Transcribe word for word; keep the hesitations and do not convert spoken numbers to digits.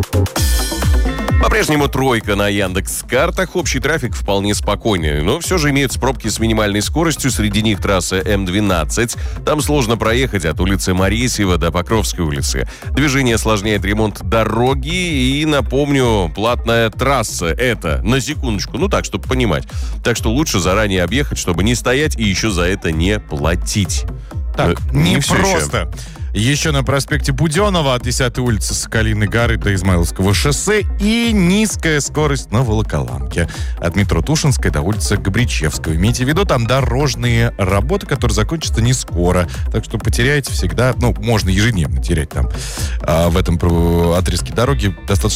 По-прежнему тройка на Яндекс.Картах. Общий трафик вполне спокойный, но все же имеются пробки с минимальной скоростью. Среди них трасса эм двенадцать. Там сложно проехать от улицы Моресьева до Покровской улицы. Движение осложняет ремонт дороги. И, напомню, платная трасса это, на секундочку, ну так, чтобы понимать. Так что лучше заранее объехать, чтобы не стоять и еще за это не платить. Так, Но не всё просто. еще. Еще на проспекте Буденова от десятой улицы Соколиной горы до Измайловского шоссе и низкая скорость на Волоколамке. От метро Тушинской до улицы Габричевского. Имейте в виду, там дорожные работы, которые закончатся не скоро. Так что потеряете всегда, ну, можно ежедневно терять там. А в этом отрезке дороги достаточно